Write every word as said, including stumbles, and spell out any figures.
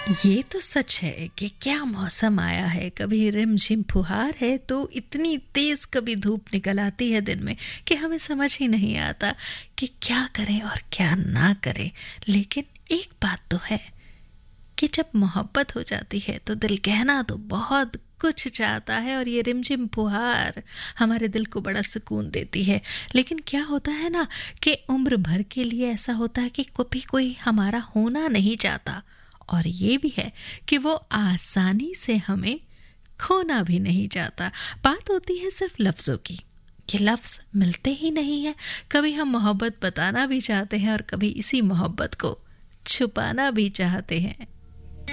ये तो सच है कि क्या मौसम आया है, कभी रिमझिम फुहार है तो इतनी तेज कभी धूप निकल आती है दिन में कि हमें समझ ही नहीं आता कि क्या करें और क्या ना करें। लेकिन एक बात तो है कि जब मोहब्बत हो जाती है तो दिल कहना तो बहुत कुछ चाहता है, और ये रिमझिम फुहार हमारे दिल को बड़ा सुकून देती है। लेकिन क्या होता है ना कि उम्र भर के लिए ऐसा होता है कि कभी कोई हमारा होना नहीं चाहता, और ये भी है कि वो आसानी से हमें खोना भी नहीं चाहता। बात होती है सिर्फ लफ्ज़ों की, ये लफ्ज़ मिलते ही नहीं है। कभी हम मोहब्बत बताना भी चाहते हैं और कभी इसी मोहब्बत को छुपाना भी चाहते हैं।